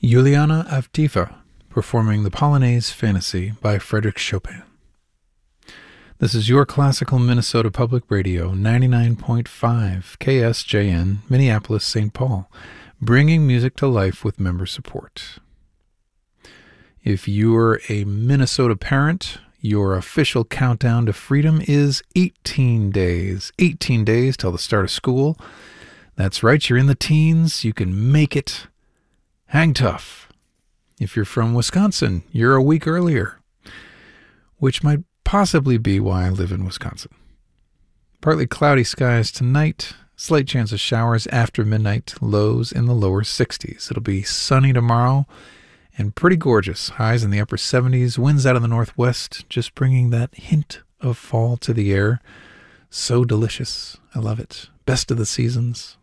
Juliana Avdiva, performing the Polonaise Fantasy by Frédéric Chopin. This is your Classical Minnesota Public Radio, 99.5 KSJN, Minneapolis, St. Paul, bringing music to life with member support. If you're a Minnesota parent, your official countdown to freedom is 18 days. 18 days till the start of school. That's right, you're in the teens. You can make it. Hang tough. If you're from Wisconsin, you're a week earlier, which might possibly be why I live in Wisconsin. Partly cloudy skies tonight, slight chance of showers after midnight, lows in the lower 60s. It'll be sunny tomorrow and pretty gorgeous, highs in the upper 70s, winds out of the northwest, just bringing that hint of fall to the air. So delicious. I love it. Best of the seasons.